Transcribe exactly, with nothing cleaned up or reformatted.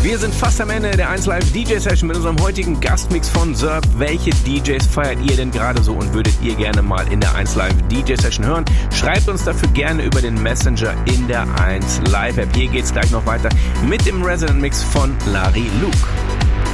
Wir sind fast am Ende der eins Live D J Session mit unserem heutigen Gastmix von Zerp. Welche D Js feiert ihr denn gerade so und würdet ihr gerne mal in der eins Live D J Session hören? Schreibt uns dafür gerne über den Messenger in der eins Live App. Hier geht's gleich noch weiter mit dem Resident Mix von Larry Luke.